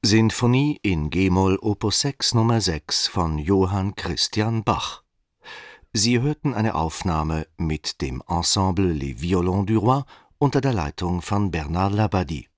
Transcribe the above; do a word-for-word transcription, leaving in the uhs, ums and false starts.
Sinfonie in G-Moll Opus sechs Nummer sechs von Johann Christian Bach. Sie hörten eine Aufnahme mit dem Ensemble Les Violons du Roi unter der Leitung von Bernard Labadie.